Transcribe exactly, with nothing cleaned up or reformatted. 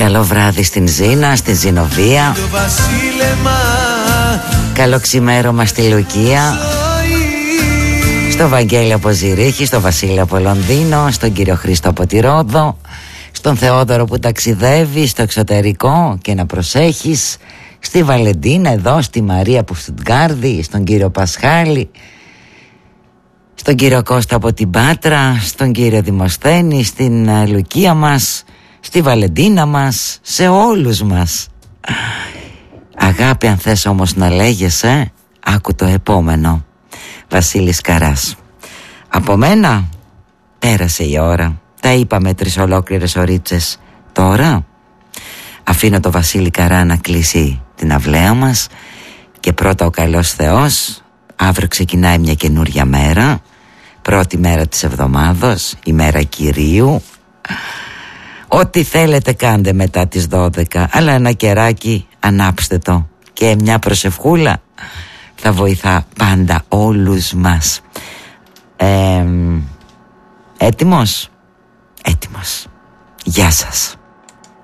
Καλό βράδυ στην Ζήνα, στη Ζηνοβία. Καλό ξημέρωμα στη Λουκία. Στο Βαγγέλη από Ζηρίχη, στο Βασίλη από Λονδίνο, στον κύριο Χρήστο από τη Ρόδο, στον Θεόδωρο που ταξιδεύει στο εξωτερικό και να προσέχεις, στη Βαλεντίνα εδώ, στη Μαρία από Στουτγκάρδη, στον κύριο Πασχάλη, στον κύριο Κώστα από την Πάτρα, στον κύριο Δημοσθένη, στην Λουκία μας, στη Βαλεντίνα μας, σε όλους μας. Αγάπη, αν θες όμως να λέγεσαι, άκου το επόμενο. Βασίλης Καράς. Από μένα πέρασε η ώρα. Τα είπαμε τρεις ολόκληρες ωρίτσες. Τώρα αφήνω το Βασίλη Καρά να κλείσει την αυλαία μας. Και πρώτα ο καλός Θεός. Αύριο ξεκινάει μια καινούρια μέρα. Πρώτη μέρα της εβδομάδος, η μέρα Κυρίου. Ό,τι θέλετε κάντε μετά τις δώδεκα, αλλά ένα κεράκι ανάψτε το. Και μια προσευχούλα θα βοηθά πάντα όλους μας. ε, Έτοιμος? Έτοιμος. Γεια σας.